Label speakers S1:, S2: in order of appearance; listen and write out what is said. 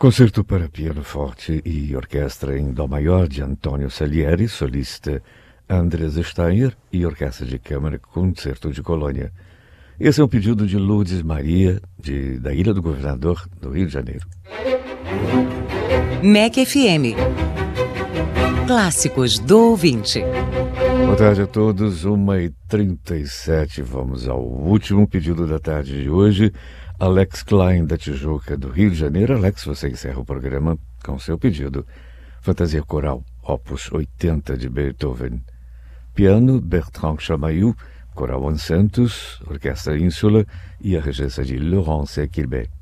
S1: Concerto para piano forte e orquestra em Dó maior de Antonio Salieri, solista Andres Steyer e orquestra de câmara Concerto de Colônia. Esse é um pedido de Lourdes Maria, da Ilha do Governador, do Rio de Janeiro.
S2: MEC FM. Clássicos do ouvinte.
S1: Boa tarde a todos, 1h37. Vamos ao último pedido da tarde de hoje. Alex Klein, da Tijuca, do Rio de Janeiro. Alex, você encerra o programa com seu pedido. Fantasia Coral, Opus 80 de Beethoven. Piano, Bertrand Chamayou, Coral One Santos, Orquestra Ínsula e a regência de Laurence Quilbet.